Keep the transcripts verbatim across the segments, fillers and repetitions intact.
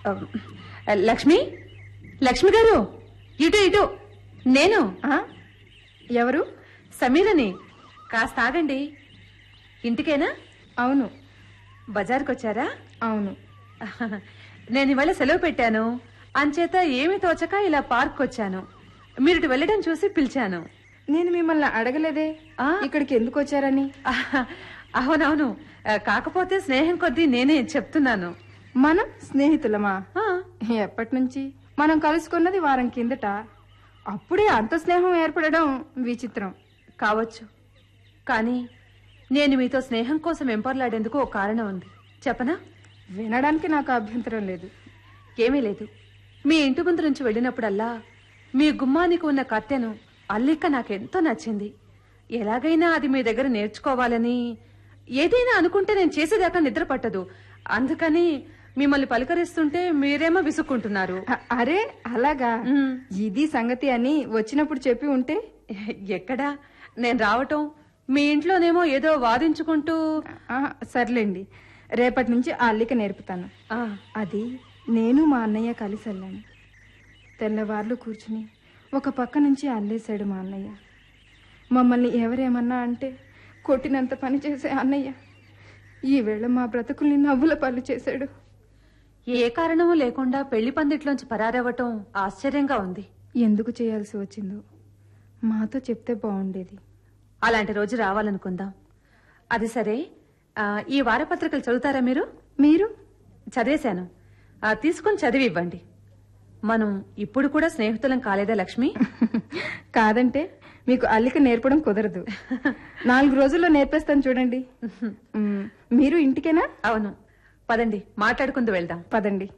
లక్ష్మి, లక్ష్మి గారు, ఇటు ఇటు. నేను. ఎవరు? సమీరని. కాస్త ఆగండి. ఇంటికేనా? అవును. బజార్కి వచ్చారా? అవును. నేను ఇవాళ సెలవు పెట్టాను, అంచేత ఏమి తోచక ఇలా పార్క్ వచ్చాను. మీరు ఇటు వెళ్ళడం చూసి పిలిచాను. నేను మిమ్మల్ని అడగలేదే ఇక్కడికి ఎందుకు వచ్చారని. అవునవును, కాకపోతే స్నేహం కొద్దీ నేనే చెప్తున్నాను. మనం స్నేహితులమా? ఎప్పటి నుంచి? మనం కలుసుకున్నది వారం కిందట. అప్పుడే అంత స్నేహం ఏర్పడడం విచిత్రం. కావచ్చు, కానీ నేను మీతో స్నేహం కోసం వెంపర్లాడేందుకు ఒక కారణం ఉంది. చెప్పనా? వినడానికి నాకు అభ్యంతరం లేదు. ఏమీ లేదు. మీ ఇంటి ముందు నుంచి వెళ్ళినప్పుడల్లా మీ గుమ్మానికి ఉన్న కత్తెను అల్లిక నాకెంతో నచ్చింది. ఎలాగైనా అది మీ దగ్గర నేర్చుకోవాలని, ఏదైనా అనుకుంటే నేను చేసేదాకా నిద్ర పట్టదు. అందుకని మిమ్మల్ని పలకరిస్తుంటే మీరేమో విసుక్కుంటున్నారు. అరే అలాగా? ఇది సంగతి అని వచ్చినప్పుడు చెప్పి ఉంటే. ఎక్కడా, నేను రావటం మీ ఇంట్లోనేమో ఏదో వాదించుకుంటూ. సర్లేండి, రేపటి నుంచి ఆ అల్లిక నేర్పుతాను. అది నేను మా అన్నయ్య కలిసి వెళ్ళాను. తెల్లవార్లు కూర్చుని ఒక పక్క నుంచి అల్లేశాడు మా అన్నయ్య. మమ్మల్ని ఎవరేమన్నా అంటే కొట్టినంత పని చేసే అన్నయ్య ఈవేళ మా బ్రతుకుల్ని నవ్వుల పళ్ళు చేశాడు. ఏ కారణము లేకుండా పెళ్లి పందిట్లోంచి పరారవ్వటం ఆశ్చర్యంగా ఉంది. ఎందుకు చేయాల్సి వచ్చిందో మాతో చెప్తే బాగుండేది. అలాంటి రోజు రావాలనుకుందాం. అది సరే, ఈ వారపత్రికలు చదువుతారా మీరు? మీరు? చదివేశాను. తీసుకుని చదివి ఇవ్వండి. మనం ఇప్పుడు కూడా స్నేహితులం కాలేదా లక్ష్మి? కాదంటే మీకు అల్లిక నేర్పడం కుదరదు. నాలుగు రోజుల్లో నేర్పేస్తాను చూడండి. మీరు ఇంటికేనా? అవును, పదండి, మాట్లాడుకుంటూ వెళ్దాం. పదండి.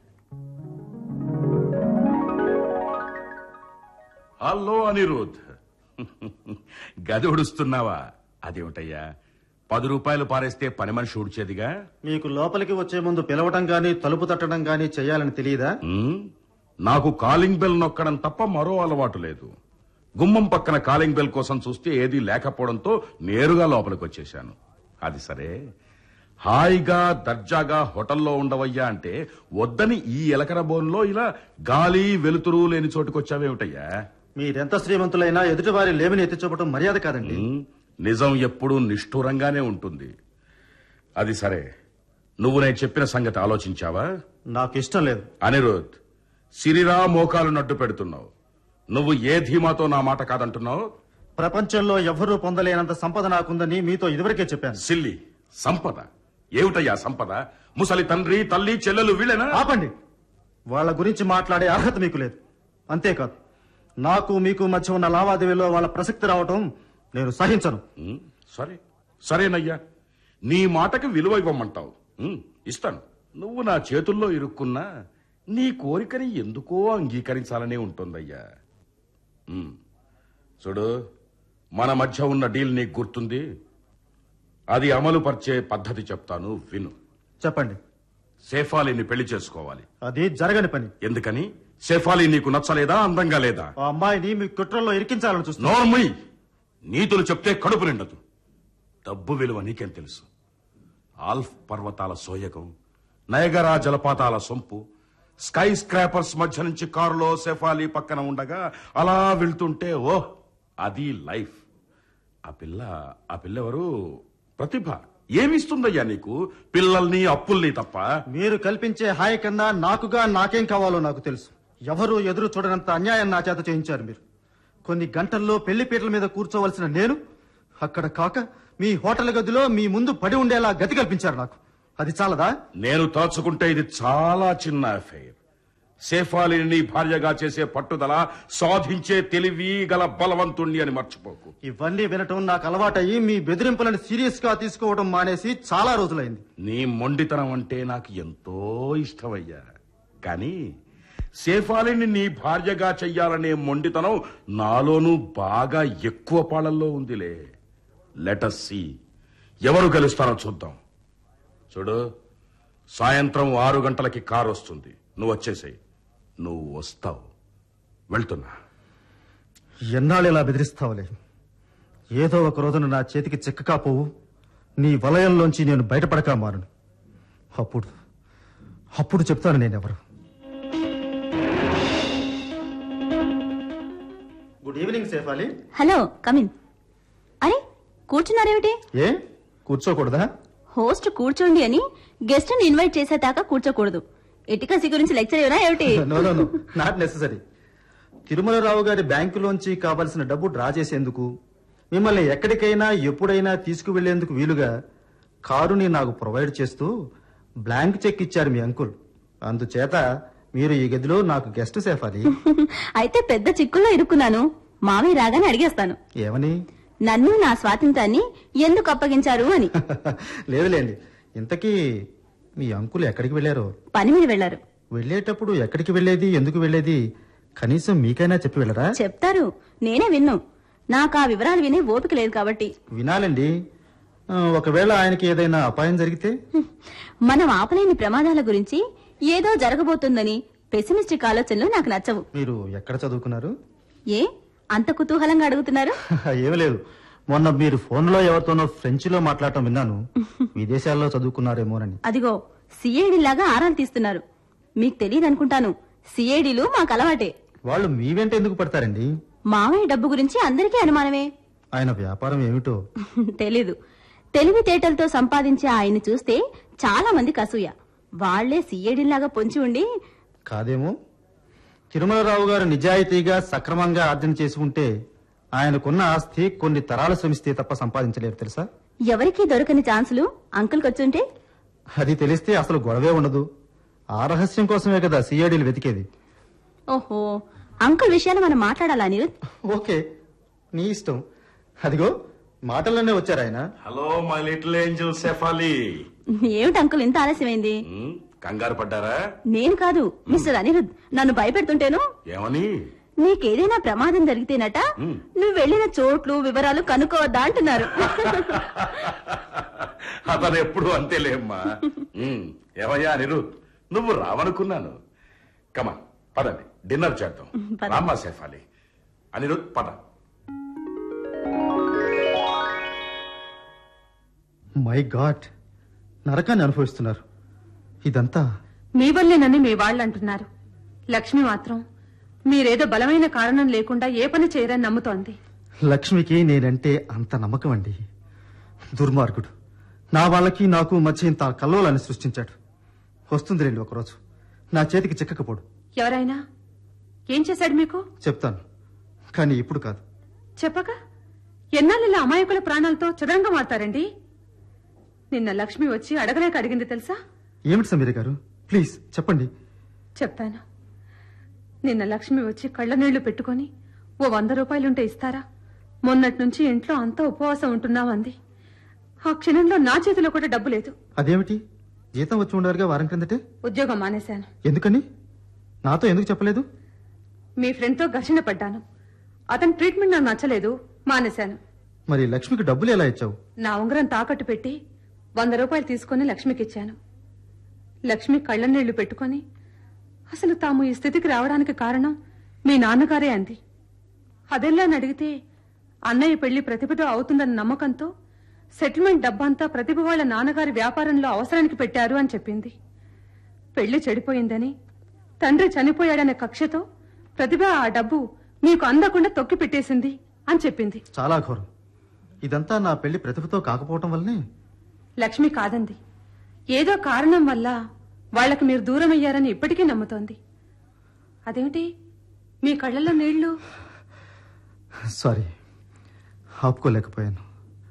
హలో అనిరుద్, గది ఉడుస్తున్నావా? అదేమిటయ్యా, పది రూపాయలు పారేస్తే పని మనిషి ఊడ్చేదిగా. మీకు లోపలికి వచ్చే ముందు పిలవటం గాని తలుపు తట్టడం గాని చెయ్యాలని తెలియదా? నాకు కాలింగ్ బెల్ నొక్కడం తప్ప మరో అలవాటు లేదు. గుమ్మం పక్కన కాలింగ్ బెల్ కోసం చూస్తే ఏదీ లేకపోవడంతో నేరుగా లోపలికి వచ్చేశాను. అది సరే, హాయిగా దర్జాగా హోటల్లో ఉండవయ్యా అంటే వద్దని ఈ ఎలకర బోన్లో ఇలా గాలి వెలుతురు లేని చోటుకొచ్చావేమిటయ్యా? మీరెంత శ్రీమంతులైనా ఎదుటివారి లేమిని ఎత్తి చూపటం మర్యాద కాదండి. నిజం ఎప్పుడూ నిష్ఠూరంగానే ఉంటుంది. అది సరే, నువ్వు నేను చెప్పిన సంగతి ఆలోచించావా? నాకు ఇష్టం లేదు. అనిరుద్, సిరిరా మోకాలు నడ్డు పెడుతున్నావు. నువ్వు ఏ ధీమాతో నా మాట కాదంటున్నావు? ప్రపంచంలో ఎవ్వరూ పొందలేనంత సంపద నాకుందని మీతో ఇదివరకే చెప్పాను. సిల్లి, సంపద ఏమిటయ్యా? సంపద ముసలి తండ్రి తల్లి చెల్లెలు వీళ్ళేనా? ఆపండి, వాళ్ళ గురించి మాట్లాడే అర్హత మీకు లేదు. అంతేకాదు, నాకు మీకు మధ్య ఉన్న లావాదేవీలో వాళ్ళ ప్రసక్తి రావటం నేను సహించను. సరే సరేనయ్యా, నీ మాటకి విలువ ఇవ్వమంటావు. ఇస్తాను. నువ్వు నా చేతుల్లో ఇరుక్కున్నా నీ కోరికని ఎందుకో అంగీకరించాలనే ఉంటుందయ్యా. చూడు, మన మధ్య ఉన్న డీల్ నీకు గుర్తుంది. అది అమలు పరిచే పద్ధతి చెప్తాను, విను. చెప్పండి. సేఫాలీని పెళ్లి చేసుకోవాలి. అది జరగని పని. ఎందుకని? సేఫాలి నీకు నచ్చలేదా? అందంగా లేదా? ఆ అమ్మాయిని మీ కుట్రల్లో ఇరికించాలని చూస్తున్నా. నోర్మై, నీతులు చెప్తే కడుపు నిండదు. డబ్బు విలువ నీకేం తెలుసు? ఆల్ఫ్ పర్వతాల సోయగం, నయగరా జలపాతాల సొంపు, స్కై స్క్రాపర్స్ మధ్య నుంచి కారులో సెఫాలి పక్కన ఉండగా అలా వెళ్తుంటే ఓహ్, అది లైఫ్. ఆ పిల్ల ఆ పిల్లెవరు? ప్రతిభ. ఏమిస్తుందయ్యా నీకు? పిల్లల్ని అప్పుల్ని తప్ప. మీరు కల్పించే హాయి కన్నా నాకుగా నాకేం కావాలో నాకు తెలుసు. ఎవరు ఎదురు చూడనంత అన్యాయం నా చేత చేయించారు మీరు. కొన్ని గంటల్లో పెళ్లి పీటల మీద కూర్చోవలసిన నేను అక్కడ కాక మీ హోటల్ గదిలో మీ ముందు పడి ఉండేలా గతి కల్పించారు నాకు. అది చాలదా? నేను తలుచుకుంటే ఇది చాలా చిన్న అఫైర్. సేఫాలిని నీ భార్యగా చేసే పట్టుదల, సాధించే తెలివి గల బలవంతుణ్ణి అని మర్చిపోకు. ఇవన్నీ వినటం నాకు అలవాటయ్యి మీ బెదిరింపులను సీరియస్ గా తీసుకోవడం మానేసి చాలా రోజులైంది. నీ మొండితనం అంటే నాకు ఎంతో ఇష్టమయ్యా. కానీ సేఫాలిని నీ భార్యగా చెయ్యాలనే మొండితనం నాలోనూ బాగా ఎక్కువ పాళల్లో ఉందిలే. లెటస్ సీ, ఎవరు గెలుస్తారో చూద్దాం. చూడు, సాయంత్రం ఆరు గంటలకి కారు వస్తుంది. నువ్వు వచ్చేసేయి. నువ్వు వస్తావు. వెళ్తున్నా. ఎన్నాళ్ళు ఇలా బెదిరిస్తావులే. ఏదో ఒక రోజున నా చేతికి చిక్కకా పోవు, నీ వలయంలోంచి నేను బయటపడక మారును. అప్పుడు అప్పుడు చెప్తాను నేనెవరు. Good evening Shefali. Hello come in. అరే కూర్చున్నారేమిటి? ఏ కూర్చోకూడదా? హోస్ట్ కూర్చోండి అని గెస్ట్ ని ఇన్వైట్ చేసేదాకా కూర్చోకూడదు. ఎటికసీ గురించి లెక్చర్ ఏమైనా ఏమిటి? No no no not necessary. Tirumalarao గారి బ్యాంకులోంచి కావలసిన డబ్బు డ్రా చేసేందుకు, మిమ్మల్ని ఎక్కడికైనా ఎప్పుడైనా తీసుకువెళ్లేందుకు వీలుగా కారుని నాకు ప్రొవైడ్ చేస్తూ బ్లాంక్ చెక్ ఇచ్చారు మీ అంకుల్. అందుచేత మీరు ఈ గదిలో నాకు గెస్ట్ సేఫాలి. అయితే పెద్ద చిక్కుల్లో ఇరుక్కున్నాను. మామయ్య రాగానే అడిగేస్తాను. ఏమని? నన్ను నా స్వాతంత్రాన్ని ఎందుకు అప్పగించారు అని. లేదులేండి. ఇంతకీ మీ అంకుల్ ఎక్కడికి వెళ్లారో? పని మీద వెళ్లారు. వెళ్లేటప్పుడు ఎక్కడికి వెళ్లేది, ఎందుకు వెళ్లేది కనీసం మీకైనా చెప్పి వెళ్ళరా? చెప్తారు, నేనే విన్ను. నాకు ఆ వివరాలు వినే ఓపిక లేదు కాబట్టి. వినాలండి. ఒకవేళ ఆయనకి ఏదైనా అపాయం జరిగితే? మనం ఆపలేని ప్రమాదాల గురించి ఏదో జరగబోతుందని పెసిమిస్టిక్ ఆలోచనలు నాకు నచ్చవు. మీరు ఎక్కడ చదువుకున్నారు? ఏ అంత కుతూహలంగా అడుగుతున్నారు? ఏం లేదు, మొన్న మీరు ఫోన్ లో ఎవరితోనో ఫ్రెంచ్ లో మాట్లాడటం విన్నాను. విదేశాల్లో చదువుకున్నారేమోనని. అదిగో సిఐడి లాగా ఆరాలు తీస్తున్నారు. మీకు తెలియదు అనుకుంటాను, సిఐడిలు మాకు అలవాటే. వాళ్ళు మీ వెంట ఎందుకు పడతారండి? మామయ్య డబ్బు గురించి అందరికీ అనుమానమే. ఆయన వ్యాపారం ఏమిటో తెలీదు. తెలివితేటలతో సంపాదించే ఆయన్ని చూస్తే చాలా మంది అసూయ. వాళ్లే సిఐడిలాగా పొంచి ఉండి. కాదేమో. తిరుమలరావు గారు నిజాయితీగా సక్రమంగా ఆర్జన చేసి ఉంటే ఆయనకున్న ఆస్తి కొన్ని తరాలు శ్రమిస్తే తప్ప సంపాదించలేరు తెలుసా? ఎవరికీ దొరకని ఛాన్సులు అంకుల్కి వచ్చుంటే? అది తెలిస్తే అసలు గొడవే ఉండదు. ఆ రహస్యం కోసమే కదా సిఐడీలు వెతికేది. ఓహో, అంకుల్ విషయాలు మనం మాట్లాడాలా అనిరుద్? ఓకే, నీ ఇష్టం. అదిగో మాటల్లోనే వచ్చారు ఆయన. Hello my little Angel Shefali. ఏమిటి అంకుల్ ఇంత ఆలస్యమైంది? కంగారు పడ్డారా? నేను కాదు, మిస్టర్ అనిరుద్ నన్ను భయపెడుతుంటేను. ఏమని? నీకేదైనా ప్రమాదం జరిగితేనట నువ్వు వెళ్లిన చోట్లు వివరాలు కనుక్కోవద్దా అంటున్నారు. అతను ఎప్పుడు అంతేలేమ్మా. ఏమయ్యా అనిరుద్, నువ్వు రావనుకున్నాను. కమా పదండి, డిన్నర్ చేద్దాం. రామ్మా సేఫాలి. అనిరుద్ పద. మై గాడ్, నరకాన్ని అనుభవిస్తున్నారు. ఇదంతా మీ వల్లేనని మీ వాళ్ళు అంటున్నారు. లక్ష్మి మాత్రం మీరేదో బలమైన కారణం లేకుండా ఏ పని చేయరని నమ్ముతోంది. లక్ష్మికి నేనంటే అంత నమ్మకం అండి. దుర్మార్గుడు నా వాళ్ళకి నాకు మధ్య ఇంత కల్లోలాన్ని సృష్టించాడు. వస్తుంది రండి ఒకరోజు, నా చేతికి చిక్కకపోడు. ఎవరైనా ఏం చేశాడు మీకు? చెప్తాను, కానీ ఇప్పుడు కాదు. చెప్పక ఎన్నాళ్ళ అమాయకుల ప్రాణాలతో చుడంగా మారుతారండి. నిన్న లక్ష్మి వచ్చి అడగలేక అడిగింది తెలుసా? ఏమిటి సమీర గారు, ప్లీజ్ చెప్పండి. చెప్తాను. నిన్న లక్ష్మి వచ్చి కళ్ళ నీళ్లు పెట్టుకుని ఓ వంద రూపాయలుంటే ఇస్తారా, మొన్నటి నుంచి ఇంట్లో అంతా ఉపవాసం ఉంటున్నామంది. ఆ క్షణంలో నా చేతిలో కూడా డబ్బు లేదు. అదేమిటి, జీతం వచ్చి ఉండాలిగా వారం క్రిందటే? ఉద్యోగం మానేశాను. ఎందుకని? నాతో ఎందుకు చెప్పలేదు? మీ ఫ్రెండ్తో ఘర్షణ పడ్డాను. అతని ట్రీట్మెంట్ నాకు నచ్చలేదు, మానేశాను. మరి లక్ష్మికి డబ్బులు ఎలా ఇచ్చావు? నా ఉంగరం తాకట్టు పెట్టి వంద రూపాయలు తీసుకుని లక్ష్మికి ఇచ్చాను. లక్ష్మి కళ్ళ నీళ్లు పెట్టుకుని అసలు తాము ఈ స్థితికి రావడానికి కారణం మీ నాన్నగారే అంది. అదెల్లా అడిగితే అన్నయ్య పెళ్లి ప్రతిభతో అవుతుందన్న నమ్మకంతో సెటిల్మెంట్ డబ్బంతా ప్రతిభ వాళ్ల నాన్నగారి వ్యాపారంలో అవసరానికి పెట్టారు అని చెప్పింది. పెళ్లి చెడిపోయిందని, తండ్రి చనిపోయాడనే కక్షతో ప్రతిభ ఆ డబ్బు మీకు అందకుండా తొక్కి పెట్టేసింది అని చెప్పింది. చాలా ఘోరం. ఇదంతా నా పెళ్లి ప్రతిభతో కాకపోవటం వల్లనే. లక్ష్మి కాదంది, ఏదో కారణం వల్ల వాళ్లకు మీరు దూరం అయ్యారని ఇప్పటికీ నమ్ముతోంది. అదేమిటి మీ కళ్ళల్లో నీళ్లు? సారీ, ఆపుకోలేకపోయాను.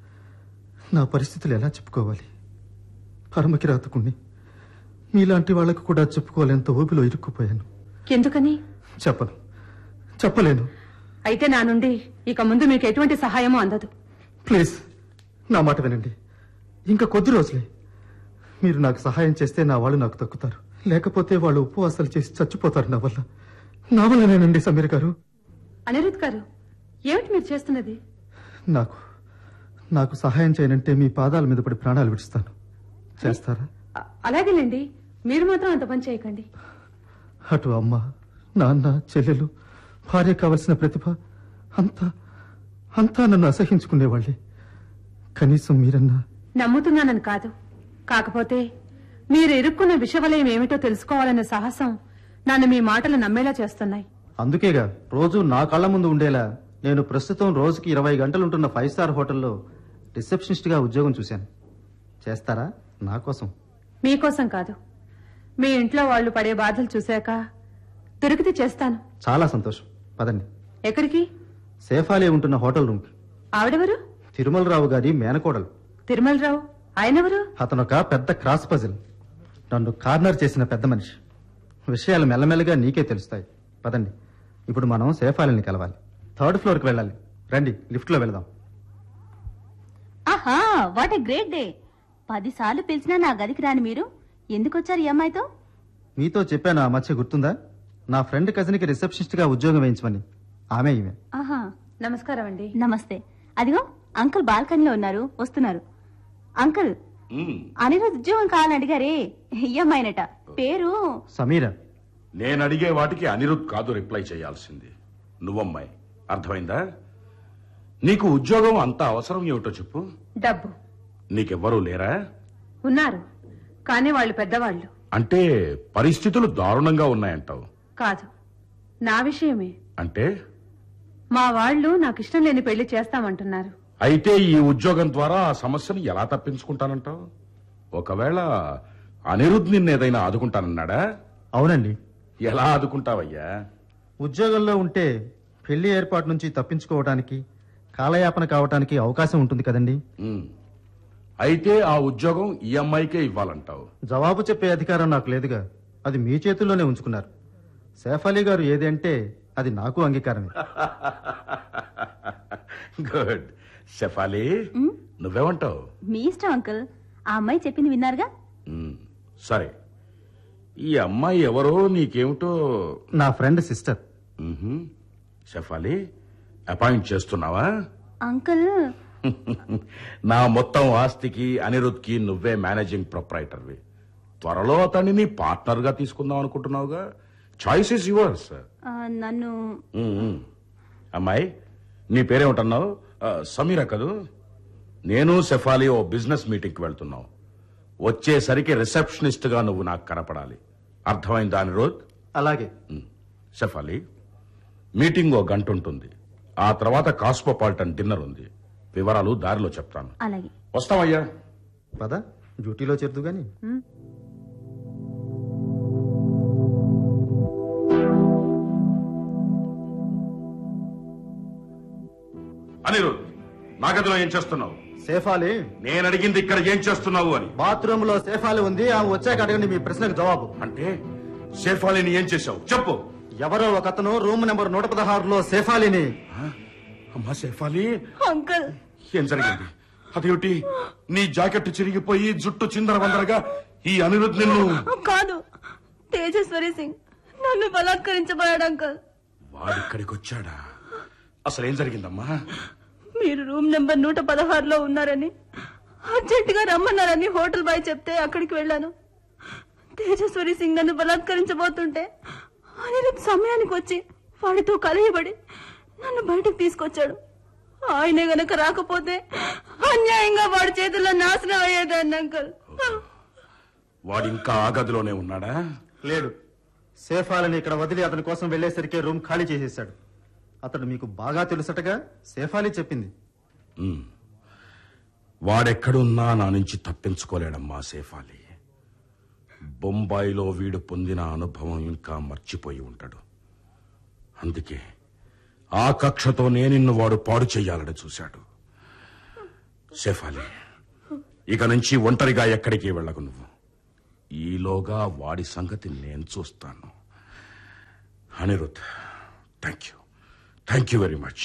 నా పరిస్థితులు ఎలా చెప్పుకోవాలి? పరమకి రాతకుండి మీలాంటి వాళ్లకు కూడా చెప్పుకోలేంత ఊపిలో ఇరుక్కుపోయాను. ఎందుకని? చెప్పను, చెప్పలేను. అయితే నా నుండి ఇక ముందు మీకు ఎటువంటి సహాయమూ అందదు. ప్లీజ్ నా మాట వినండి. ఇంకా కొద్ది రోజులే. మీరు నాకు సహాయం చేస్తే నా వాళ్ళు నాకు దక్కుతారు, లేకపోతే వాళ్ళు ఉపవాసాలు చేసి చచ్చిపోతారు నా వల్ల. నా వల్లనేనండి సమీర గారు. అనిరుద్ గారు, ఏమిటి మీరు చేస్తున్నది? నాకు నాకు సహాయం చేయనంటే మీ పాదాల మీద పడి ప్రాణాలు విడుస్తాను. చేస్తారా? అలాగేనండి, మీరు మాత్రం అంత పని చేయకండి. అటు అమ్మ, నాన్న, చెల్లెలు, భార్య కావలసిన ప్రతిభ అంతా అంతా నన్ను అసహించుకునేవాళ్ళే. కనీసం మీరన్నా. నమ్ముతున్నానని కాదు, కాకపోతే మీరు ఇరుక్కున్న విషవలయం ఏమిటో తెలుసుకోవాలనే సాహసం నన్ను మీ మాటలు నమ్మేలా చేస్తున్నాయి. అందుకేగా రోజు నా కళ్ళ ముందు ఉండేలా నేను ప్రస్తుతం రోజుకి ఇరవై గంటలుంటున్న ఫైవ్ స్టార్ హోటల్లో రిసెప్షనిస్ట్గా ఉద్యోగం చూశాను. చేస్తారా నా కోసం? మీకోసం కాదు, మీ ఇంట్లో వాళ్ళు పడే బాధలు చూశాక దొరికితే చేస్తాను. చాలా సంతోషం. పదండి. ఎక్కడికి? సేఫాలే ఉంటున్న హోటల్ రూమ్కి. ఆవిడెవరు? తిరుమలరావు గారి మేనకోడలు. తిరుమలరావు ఆయనెవరు? అతనొక పెద్ద క్రాస్ పజిల్. నన్ను కార్నర్ చేసిన పెద్ద మనిషి. విషయాలు మెల్లమెల్లగా నీకే తెలుస్తాయి. పదండి, ఇప్పుడు మనం సేఫాలని కలవాలి. థర్డ్ ఫ్లోర్కి వెళ్ళాలి. రండి, లిఫ్ట్లో వెళదాం. ఆహా, వాట్ ఎ గ్రేట్ డే. పదిసార్లు పిలిచినా నా గదికి రాని మీరు ఎందుకు వచ్చారు ఈ అమ్మాయితో? మీతో చెప్పాను ఆ మధ్య, గుర్తుందా? నా ఫ్రెండ్ కజిన్కి రిసెప్షనిస్ట్గా ఉద్యోగం వేయించమని. ఆమె ఈమె. ఆహా, నమస్కారం అండి. నమస్తే. అదిగో అంకుల్ బాల్కనీలో ఉన్నారు, వస్తున్నారు. అంకుల్, అనిరుద్ ఉద్యోగం కావాలని అడిగారే, ఈ అమ్మాయినట. పేరు సమీరా. నేను అడిగే వాటికి అనిరుద్ కాదు రిప్లై చేయాల్సింది, నువ్వమ్మాయి. అర్థమైందా? నీకు ఉద్యోగం అంత అవసరం ఏమిటో చెప్పు. డబ్బు. నీకెవ్వరూ లేరా? ఉన్నారు, కానీ వాళ్ళు పెద్దవాళ్ళు. అంటే పరిస్థితులు దారుణంగా ఉన్నాయంటావు? కాదు, నా విషయమే. అంటే మా వాళ్ళు నాకు ఇష్టం లేని పెళ్లి చేస్తామంటున్నారు. అయితే ఈ ఉద్యోగం ద్వారా ఆ సమస్యను ఎలా తప్పించుకుంటానంటావు? ఒకవేళ అనిరుద్ నిన్నేదైనా ఆదుకుంటానన్నాడా? అవునండి. ఎలా ఆదుకుంటావయ్యా? ఉద్యోగంలో ఉంటే పెళ్లి ఏర్పాటు నుంచి తప్పించుకోవడానికి, కాలయాపన కావటానికి అవకాశం ఉంటుంది కదండి. ఉమ్. అయితే ఆ ఉద్యోగం ఈ అమ్మాయికే ఇవ్వాలంటావు? జవాబు చెప్పే అధికారం నాకు లేదుగా, అది మీ చేతుల్లోనే ఉంచుకున్నారు. సైఫ్ అలీ గారు ఏది అంటే అది నాకు అంగీకారమే. గుడ్. షెఫాలి, నువ్వేమంటావు? మీ ఇష్టం అంకుల్. ఆ అమ్మాయి చెప్పింది విన్నారుగా. ఉమ్, సరే. ఈ అమ్మాయి ఎవరో నీకేమిటో? నా ఫ్రెండ్ సిస్టర్. ఉహుం. షెఫాలి, అపాయింట్ చేస్తున్నావా? అంకుల్, నా మొత్తం ఆస్తికి అనిరుద్ కి నువ్వే మేనేజింగ్ ప్రొప్రైటర్వి. త్వరలో అతన్ని నీ పార్ట్నర్ గా తీసుకుందాం అనుకుంటున్నావుగా. Choice is yours. ఆ, నన్ను అమ్మాయి, నీ పేరేమిటన్నావు? సమీరా కదూ? నేను షెఫాలి ఓ బిజినెస్ మీటింగ్ కి వెళ్తున్నావు. వచ్చేసరికి రిసెప్షనిస్ట్ గా నువ్వు నాకు కనపడాలి. అర్థమైందా అనిరుద్? అలాగే. షెఫాలి, మీటింగ్ ఓ గంట ఉంటుంది. ఆ తర్వాత కాస్మోపాలిటన్ డిన్నర్ ఉంది. వివరాలు దారిలో చెప్తాను. అలాగే. వస్తామయ్యా. పద, డ్యూటీలో చేరుదు గాని. అనిరుద్, నా గదిలో ఏం చేస్తున్నావు? సేఫాలి. నేను అడిగింది ఇక్కడ ఏం చేస్తున్నావు అని. బాత్రూమ్ లో సేఫాలి ఉంది, ఆమె వచ్చాక అడగండి మీ ప్రశ్నకు జవాబు. అంటే సేఫాలిని ఏం చేశావు చెప్పు. ఎవరో ఒకతను రూమ్ నెంబర్ నూట పదహారులో సేఫాలిని. అమ్మా సేఫాలి, అంకుల్, ఏం జరిగింది? అదేమిటి, నీ జాకెట్ చిరిగిపోయి జుట్టు చిందర వందరగా ఈ అనిరుద్ నిన్ను? కాదు, తేజస్వరి సింగ్ నన్ను బలాత్కరించబోయాడు అంకుల్. వాడిక్కడికి వచ్చాడా? అసలు ఏం జరిగిందమ్మా? మీరు రూమ్ నెంబర్ నూట పదహారులో ఉన్నారని, అర్జెంటుగా రమ్మన్నారని హోటల్ బాయ్ చెప్తే అక్కడికి వెళ్ళాను. తేజస్వరి సింగ్ నన్ను బలాత్కరించబోతుంటే అనిరుద్ సమయానికి వచ్చి వాడితో కలయబడి నన్ను బయటకు తీసుకొచ్చాడు. ఆయనే గనక రాకపోతే అన్యాయంగా వాడి చేతుల్లో నాశనం అయ్యేదాన్ని అంకుల్. వాడింకా ఆ గదిలోనే ఉన్నాడా? లేడు. సేఫాలిని ఇక్కడ వదిలి అతని కోసం వెళ్లేసరికి రూమ్ ఖాళీ చేసేశాడు. అతడు మీకు బాగా తెలుసటగా, సేఫాలి చెప్పింది. ఉమ్. వాడెక్కడున్నా నా నుంచి తప్పించుకోలేడమ్మా సేఫాలి. బొంబాయిలో వీడు పొందిన అనుభవం ఇంకా మర్చిపోయి ఉంటాడు. అందుకే ఆ కక్షతో నేనిన్ను వాడు పాడు చెయ్యాలని చూశాడు. సేఫాలి, ఇక నుంచి ఒంటరిగా ఎక్కడికి వెళ్ళకు నువ్వు. ఈలోగా వాడి సంగతి నేను చూస్తాను. Anirudh, thank you thank you very much.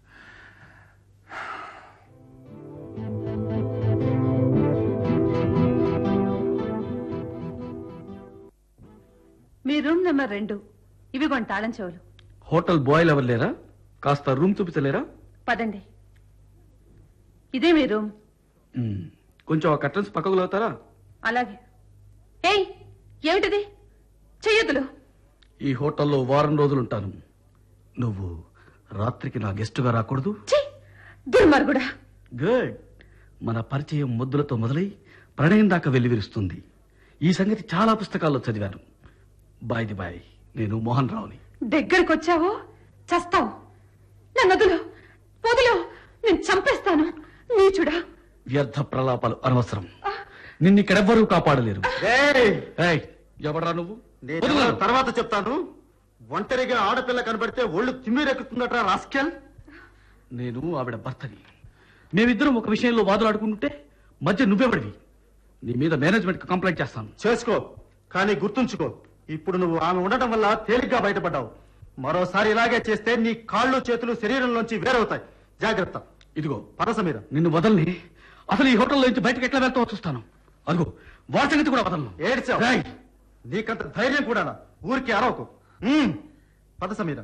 Me room number రెండు. ఇవి కొన్ని తాళం చెవులు. హోటల్ బాయ్లు ఎవరు లేరా? కాస్త రూమ్ చూపించలేరా? పదండి, ఇదే మీ రూమ్. మ్మ్. కొంచెం ఆ కర్టన్స్ పక్కకు లాగుతారా? అలాగే. ఏయ్, ఏమిటిది? చెయ్యొద్దులు. ఈ హోటల్లో వారం రోజులు ఉంటాను. నువ్వు రాత్రికి నా గెస్టుగా రాకూడదు. దుర్మార్గుడా. గుడ్. మన పరిచయం ముద్దులతో మొదలై ప్రణయం దాకా వెల్లివిరుస్తుంది. ఈ సంగతి చాలా పుస్తకాల్లో చదివాను. బాయ్ ది బాయ్, నేను మోహన్ రావుని. దగ్గరకొచ్చావో చస్తావు. నన్ను వదులు వదులు, నేను చంపేస్తాను నీచుడా. వ్యర్థ ప్రలాపాలు అనవసరం. నిన్ను ఇక్కడెవ్వరూ కాపాడలేరు. ఏయ్, ఎవడ్రా నువ్వు? నేను తర్వాత చెప్తాను. ఒంటరిగా ఆడపిల్ల కనబడితే ఒళ్ళు తిమ్మిరెక్కుతుందట రాస్కెల్. నేను ఆవిడ భర్తని. మేమిద్దరం ఒక విషయంలో వాదులాడుకుంటుంటే మధ్య నువ్వెవడివి? నీ మీద మేనేజ్మెంట్ కి కంప్లైంట్ చేస్తాను. చేసుకో, కానీ గుర్తుంచుకో, ఇప్పుడు నువ్వు ఆమె ఉండటం వల్ల తేలిగ్గా బయటపడ్డావు. మరోసారి ఇలాగే చేస్తే నీ కాళ్ళు చేతులు శరీరంలోంచి వేరవుతాయి. జాగ్రత్త. ఇదిగో పద సమీర. నిన్ను వదలని అసలు ఈ హోటల్లో నుంచి బయటకు ఎట్లా వెళ్తావో చూస్తాను. అదిగో వాటి సంగతి కూడా వదలను. ఏడ్చావు? ఏయ్, నీకంత ధైర్యం కూడానా? ఊరికి అరవకు. ఉమ్, పద సమీర.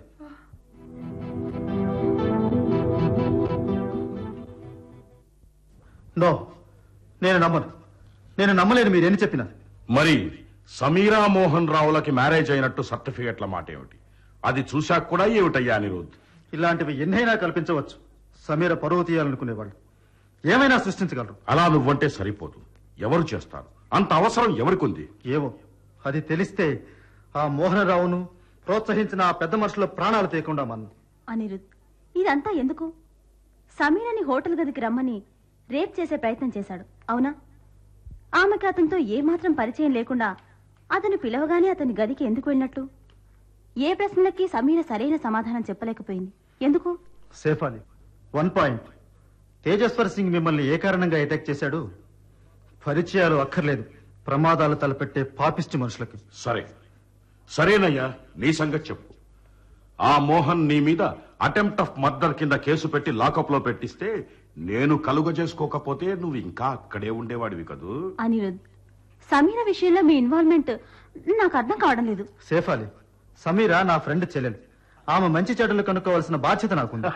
నో, నేను నమ్మను. నేను నమ్మలేను మీరు ఎన్ని చెప్పినా. మరి సమీరా మోహన్ రావులకి మ్యారేజ్ అయినట్టు సర్టిఫికెట్ల మాట ఏమిటి? అది చూశాక కూడా ఏమిటయ్యా అనిరుద్? ఇలాంటివి ఎన్నైనా కల్పించవచ్చు. సమీర పరువు తీయాలనుకునేవాళ్ళు ఏమైనా సృష్టించగలరు. అలా నువ్వంటే సరిపోదు. ఎవరు చేస్తారు? అంత అవసరం ఎవరికుంది? ఏమో, అది తెలిస్తే ఆ మోహనరావును ప్రోత్సహించిన ఆ పెద్ద మనుషుల ప్రాణాలు తీయకుండా మన్ను. అనిరుద్, ఇదంతా ఎందుకు? సమీరని హోటల్ గదికి రమ్మని రేప్ చేసే ప్రయత్నం చేశాడు, అవునా? ఆమెకి అతనితో ఏమాత్రం పరిచయం లేకుండా అతను పిలవగానే అతని గదికి ఎందుకు వెళ్ళినట్టు? ఏ ప్రశ్నలకి సమీర సరైన సమాధానం చెప్పలేకపోయింది, ఎందుకు? Shefali, one point. తేజస్వర్ సింగ్ మిమ్మల్ని ఏ కారణంగా అటాక్ చేశాడు? పరిచయాలు అక్కర్లేదు, ప్రమాదాలు తలపెట్టే పాపిష్టి మనుషులకి. సరే సరేనయ్యా, నీ సంగతి చెప్పు. ఆ మోహన్ నీ మీద అటెంప్ట్ ఆఫ్ మర్డర్ కింద కేసు పెట్టి లాకప్ లో పెట్టిస్తే నేను కలుగ చేసుకోకపోతే నువ్వు ఇంకా అక్కడే ఉండేవాడివి కదూ. అనిరుద్, సమీర విషయంలో మీ ఇన్వాల్వ్మెంట్ నాకు అర్థం కావడం లేదు. సేఫాలి, సమీర నా ఫ్రెండ్ చెల్లెలు. ఆమె మంచి చెడులు కనుక్కోవాల్సిన బాధ్యత నాకుంది.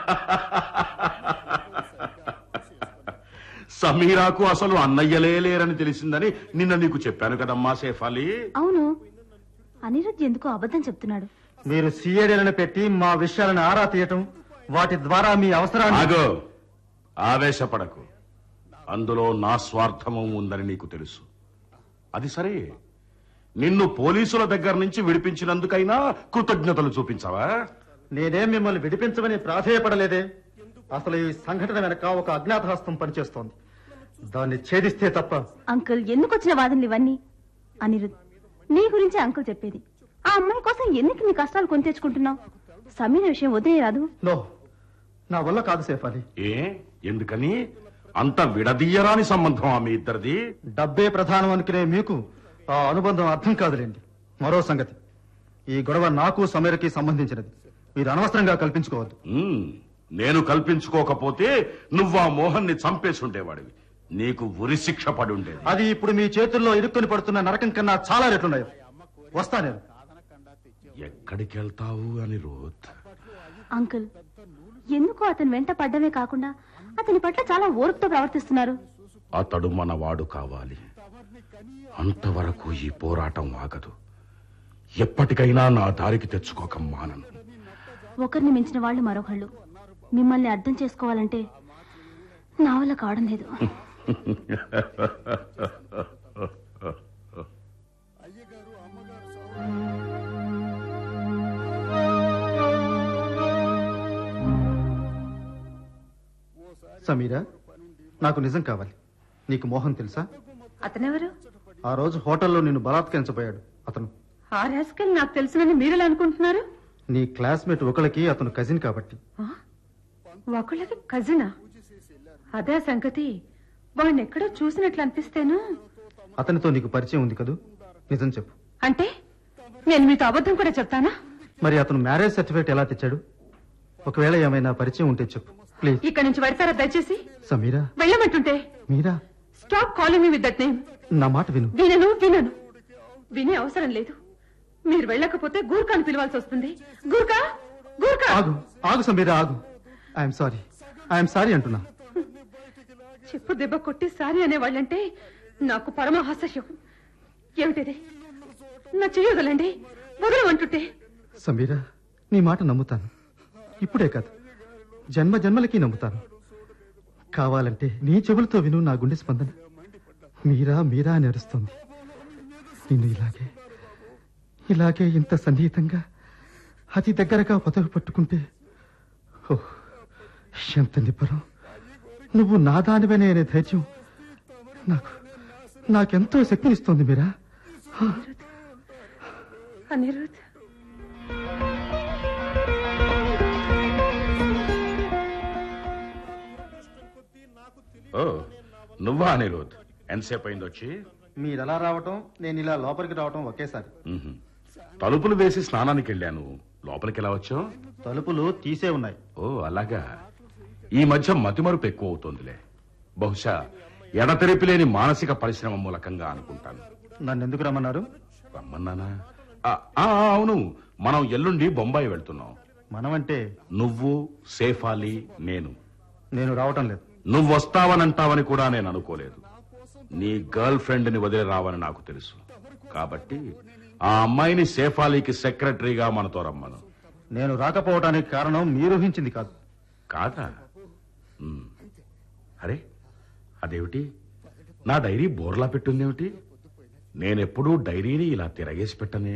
సమీరాకు అసలు అన్నయ్యలే లేరని తెలిసిందని నిన్న నీకు చెప్పాను కదమ్మా సేఫాలి. అవును, అనిరుద్ ఎందుకో అబద్ధం చెప్తున్నాడు. మీరు సిఐడీలను పెట్టి మా విషయాలను ఆరా తీయటం, వాటి ద్వారా మీ అవసరాన్ని... ఆగో, ఆవేశపడకు. అందులో నా స్వార్థము ఉందని నీకు తెలుసు. అది సరే, నిన్ను పోలీసుల దగ్గర నుంచి విడిపించినందుకైనా కృతజ్ఞతలు చూపించావా? నేనేం మిమ్మల్ని విడిపించమని ప్రాధేయపడలేదే. అసలు ఈ సంఘటన వెనక ఒక అజ్ఞాతహస్తం పనిచేస్తోంది. దాన్ని ఛేదిస్తే తప్ప... అంకుల్, ఎందుకు వచ్చిన వాదనలు ఇవన్నీ? అనిరుద్, నీ గురించి అంకుల్ చెప్పేది. ఆ అమ్మాయి కోసం ఎందుకు నీ కష్టాలు కొని తెచ్చుకుంటున్నావు? సమీర విషయం వదిలేరాదు. నో, నా వల్ల కాదు సేఫాలి. ఏ, ఎందుకని? అంత విడదీయరాని సంబంధం మీ ఇద్దరిది? డబ్బే ప్రధానం అనుకునే మీకు ఆ అనుబంధం అర్థం కాదులేండి. మరో సంగతి, ఈ గొడవ నాకు సమీరకి సంబంధించినది. మీరు అనవసరంగా కల్పించుకోవద్దు. ఉమ్, నేను కల్పించుకోకపోతే నువ్వు ఆ మోహన్ ని చంపేసి ఉండేవాడివి. నీకు ఉరి శిక్ష పడి ఉండేది. అది ఇప్పుడు మీ చేతుల్లో ఇరుక్కుని పడుతున్న నరకం కన్నా చాలా రెట్లున్నాయి. వస్తా నేను. ఎక్కడికి వెళ్తావు అనిరుద్? అంకుల్, ఎందుకు అతను వెంట పడ్డమే కాకుండా అతని పట్ల చాలా ఓర్పుతో ప్రవర్తిస్తున్నారు? అతడు మనవాడు కావాలి. అంతవరకు ఈ పోరాటం ఆగదు. ఎప్పటికైనా నా దారికి తెచ్చుకోక మానను. ఒకరిని మించిన వాళ్ళు మరొకళ్ళు. మిమ్మల్ని అర్థం చేసుకోవాలంటే నా వల్ల కావడం లేదు. సమీరా, నాకు నిజం కావాలి. నీకు మోహన్ తెలుసా? అతనెవరు? ఆ రోజు హోటల్లో నిన్ను బలాత్కరించబోయాడు అతను. ఆ రాస్కెల్ నాకు తెలుసునని మీరెలా అనుకుంటున్నారు? నీ క్లాస్మేట్ ఒకళ్ళకి అతను కజిన్ కాబట్టి. ఒకళ్ళకి కజినా? అదే సంగతి. వాడిని ఎక్కడో చూసినట్లు అనిపిస్తేను. అతనితో నీకు పరిచయం ఉంది కదూ? నిజం చెప్పు. అంటే నేను మీతో అబద్ధం కూడా చెప్తానా? మరి అతను మ్యారేజ్ సర్టిఫికేట్ ఎలా తెచ్చాడు? ఒకవేళ ఏమైనా పరిచయం ఉంటే చెప్పు ప్లీజ్. ఇక్కడ నుంచి పెడతారా దయచేసి? సమీరా, వెళ్ళమంటుంటే. మీరా? Stop calling me with that name. నా మాట విను. వినను వినను వినే అవసరం లేదు. మీరు వెళ్ళకపోతే గూర్ఖాను పిలవాల్సి వస్తుంది. గూర్ఖా, గూర్ఖా! ఆగు ఆగు సమీరా, ఆగు. ఐఎమ్ సారీ, ఐఎమ్ సారీ అంటున్నా. చెప్పు దెబ్బ కొట్టి సారీ అనేవాళ్ళంటే నాకు పరమహాస్యం. ఏమిటిది? నా చెయ్యగలండి, వదలమంటుంటే. సమీరా, నీ మాట నమ్ముతాను. ఇప్పుడే కాదు, జన్మ జన్మలకి నమ్ముతాను. కావాలంటే నీ చెవులతో విను నా గుండె స్పందన. మీరా మీరా అని అరుస్తోంది. నిన్ను ఇలాగే ఇలాగే ఇంత సన్నిహితంగా అతి దగ్గరగా పదవి పట్టుకుంటే ఓ ఎంత నిబ్బరం, నువ్వు నా దానివనే అనే ధైర్యం నాకు నాకెంతో శక్తినిస్తుంది మీరా. అనిరుద్, ఓ నువ్వా అనిరుద్? ఎంతసేపు అయింది వచ్చి? మీరు ఎలా రావటం, నేను ఇలా లోపలికి రావటం ఒకేసారి. ఉహుం. తలుపులు వేసి స్నానానికి వెళ్ళాను. లోపలికి ఎలా వచ్చావు? తలుపులు తీసే ఉన్నాయి. ఓ అలాగా. ఈ మధ్య మతిమరుపు ఎక్కువ అవుతోందిలే. బహుశా ఎడతెరిపి లేని మానసిక పరిశ్రమ మూలకంగా అనుకుంటాను. నన్ను ఎందుకు రమ్మన్నారు? రమ్మన్నానా? ఆ, ఆ, అవును, మనం ఎల్లుండి బొంబాయి వెళ్తున్నాం. మనమంటే నువ్వు, సేఫాలి, నేను. నేను రావటం లేదు. నువ్వు వస్తావనంటావని కూడా నేను అనుకోలేదు. నీ గర్ల్ ఫ్రెండ్ ని వదిలి రావని నాకు తెలుసు. కాబట్టి ఆ అమ్మాయిని సేఫాలీకి సెక్రటరీగా మనతో రమ్మను. నేను రాకపోవటానికి కారణం మీరు ఊహించింది కాదు. కాదా? ఉమ్. అరే అదేమిటి, నా డైరీ బోర్లా పెట్టుందేమిటి? నేనెప్పుడూ డైరీని ఇలా తిరగేసి పెట్టనే.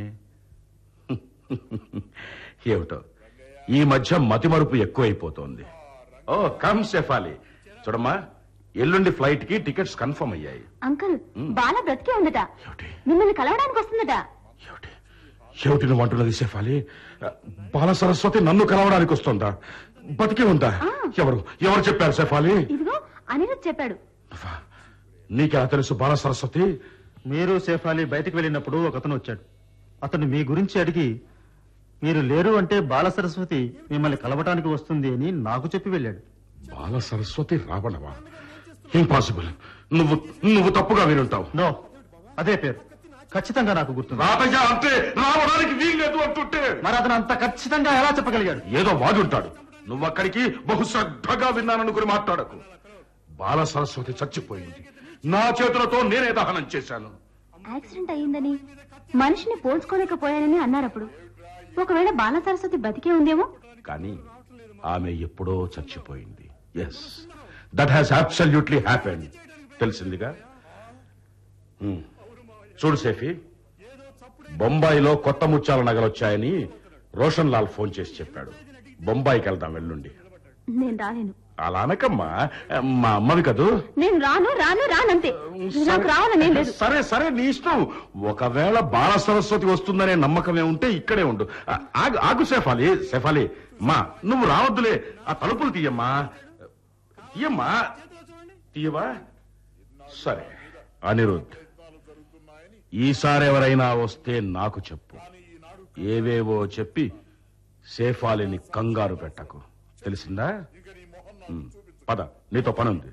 ఏమిటో ఈ మధ్య మతిమరుపు ఎక్కువైపోతోంది. ఓ కమ్ సేఫాలి, చూడమ్మా, ఎల్లుండి ఫ్లైట్ కి టికెట్స్ కన్ఫర్మ్ అయ్యాయి. అంకుల్, బాల బ్రతికే ఉందట. ఏమిటి మిమ్మల్ని కలవడానికి వస్తుందట. ఏమిటి ఏమిటి నువ్వు అంటున్నది సేఫాలి? బాల సరస్వతి నన్ను కలవడానికి వస్తుందా? బతికే ఉందా? ఎవరు ఎవరు చెప్పారు సేఫాలి? ఇదిగో అనిరుద్ చెప్పాడు. నీకెలా తెలుసు బాల సరస్వతి? మీరు సేఫాలి బయటికి వెళ్ళినప్పుడు ఒకతను వచ్చాడు. అతను మీ గురించి అడిగి మీరు లేరు అంటే బాల సరస్వతి మిమ్మల్ని కలవటానికి వస్తుంది అని నాకు చెప్పి వెళ్ళాడు. బాల సరస్వతి రావణవా? ఇంపాసిబుల్. నువ్వు నువ్వు తప్పుగా వినుంటావు. నో, అదే పేరు ఖచ్చితంగా నాకు గుర్తుంది. రాతయ్య అంటే రావడానికి వీల్లేదు అంటుంటే మరి అతను అంత ఖచ్చితంగా ఎలా చెప్పగలిగాడు? ఏదో వాడుంటాడు. నువ్వు అక్కడికి బహుశ్రద్ధగా విన్నాననుకుని మాట్లాడకు. బాల సరస్వతి చచ్చిపోయింది. నా చేతులతో నేనే దహనం చేశాను. యాక్సిడెంట్ అయ్యిందని, మనిషిని పోల్చుకోలేకపోయానని అన్నారప్పుడు. ఒకవేళ బాల సరస్వతి బతికే ఉందేమో. కానీ ఆమె ఎప్పుడో చచ్చిపోయింది. Yes, that has absolutely happened. తెలిసిందిగా. హ్మ్. చూడు సేఫీ, బొంబాయిలో కొత్త ముత్యాల నగలొచ్చాయని రోషన్ లాల్ ఫోన్ చేసి చెప్పాడు. బొంబాయికి వెళ్దాం వెళ్ళుండి. నేను రాలేను. అలా అనకమ్మా, మా అమ్మవి కదూ. నేను రాను రాను రానంతే. నాకు రావాలని లేదు. సరే సరే, నీ ఇష్టం. ఒకవేళ బాల సరస్వతి వస్తుందనే నమ్మకమే ఉంటే ఇక్కడే ఉండు. ఆగు ఆగు సేఫాలి, సేఫాలి మా నువ్వు రావద్దులే. ఆ తలుపులు తీయమ్మా, తీయమ్మా, తీయవా? సరే అనిరుద్, ఈసారి ఎవరైనా వస్తే నాకు చెప్పు. ఏవేవో చెప్పి సేఫాలిని కంగారు పెట్టకు, తెలిసిందా? పద, నీతో పనుంది.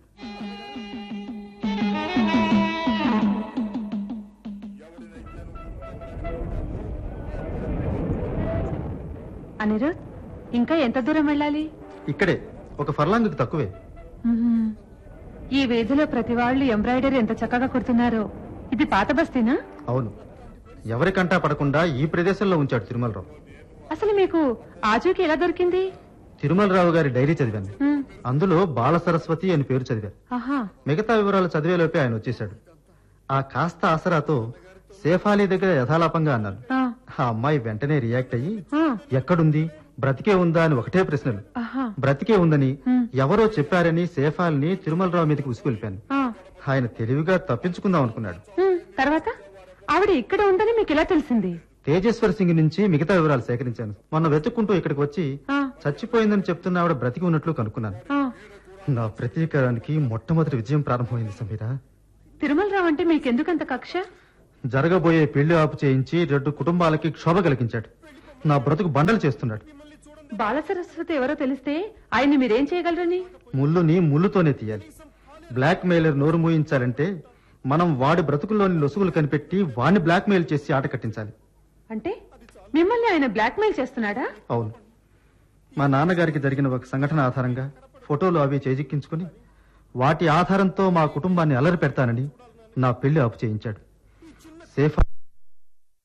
అనిరుద్, ఇంకా ఎంత దూరం వెళ్ళాలి? ఇక్కడే, ఒక ఫర్లాంగ్కి తక్కువే. మ్మ్. ఈ వీధిలో ప్రతి వాళ్ళు ఎంబ్రాయిడరీ ఎంత చక్కగా కుడుతున్నారో. ఇది పాత బస్తీనా? అవును, ఎవరికంటా పడకుండా ఈ ప్రదేశంలో ఉంచాడు తిరుమలరావు. అసలు మీకు ఆచూకీ ఎలా దొరికింది? తిరుమలరావు గారి డైరీ చదివాను. మ్మ్. అందులో బాల సరస్వతి అని పేరు చదివాను. ఆహా. మిగతా వివరాలు చదివేలోపే ఆయన వచ్చేశాడు. ఆ కాస్త ఆసరాతో సేఫాలి దగ్గర యథాలాపంగా అన్నాను. ఆ. ఆ అమ్మాయి వెంటనే రియాక్ట్ అయ్యి ఆ. ఎక్కడుంది, బ్రతికే ఉందా అని ఒకటే ప్రశ్నలు. ఆహా. బ్రతికే ఉందని మ్మ్. ఎవరో చెప్పారని సేఫాల్ని తిరుమలరావు మీదకి ఉసిగొల్పాను. ఆ. ఆయన తెలివిగా తప్పించుకుందాం అనుకున్నాడు. మ్మ్. తర్వాత ఆవిడ ఇక్కడ ఉందని మీకు ఎలా తెలిసింది? తేజేశ్వర్ సింగ్ నుంచి మిగతా వివరాలు సేకరించాను. మొన్న వెతుక్కుంటూ ఇక్కడికి వచ్చి ఆ. చచ్చిపోయిందని చెప్తున్న ఆవిడ బ్రతికి ఉన్నట్లు కనుక్కున్నాను. ఆ. నా ప్రతీకారానికి మొట్టమొదటి విజయం ప్రారంభమైంది సమీరా. తిరుమలరావు అంటే మీకెందుకంత కక్ష? జరగబోయే పెళ్లి ఆపు చేయించి రెండు కుటుంబాలకి క్షోభ కలిగించాడు. నా బ్రతుకు బండలు చేస్తున్నాడు. బాల సరస్వతి ఎవరో తెలిస్తే ఆయన్ని మీరేం చేయగలరని? ముళ్ళుని ముళ్ళుతోనే తీయాలి. బ్లాక్ మెయిలర్ నోరు మూయించాలంటే మనం వాడి బ్రతుకుల్లోని లొసుగులు కనిపెట్టి వాడిని బ్లాక్ మెయిల్ చేసి ఆట కట్టించాలి. అంటే మిమ్మల్ని ఆయన బ్లాక్మెయిల్ చేస్తున్నాడా? అవును, మా నాన్నగారికి జరిగిన ఒక సంఘటన ఆధారంగా ఫోటోలు అవి చేజిక్కించుకుని వాటి ఆధారంతో మా కుటుంబాన్ని అలరి పెడతానని నా పెళ్లి ఆపు చేయించాడు. సేఫ్